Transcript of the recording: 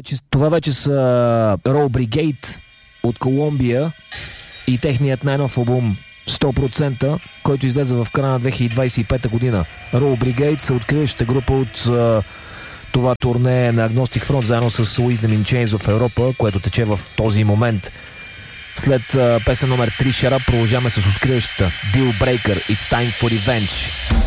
Това вече са Roll Brigade от Колумбия и техният най-нов албум 100%, който излезе в края на 2025 година. Roll Brigade са откриващата група от това турне на Agnostic Front, заедно с Wisdom in Chains в Европа, което тече в този момент. След песен номер 3 Shut Up продължаваме с откриващата Deal Breaker It's Time for Revenge.